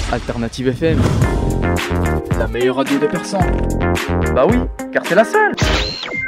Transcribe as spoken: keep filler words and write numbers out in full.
Alternative F M. La meilleure radio des Persans. Bah oui, car c'est la seule.